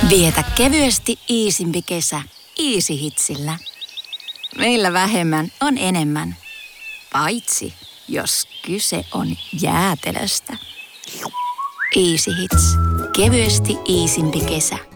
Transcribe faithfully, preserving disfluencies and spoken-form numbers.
Vietä kevyesti iisimpi kesä Easy Hitsillä. Meillä vähemmän on enemmän. Paitsi jos kyse on jäätelöstä. Easy Hits. Kevyesti iisimpi kesä.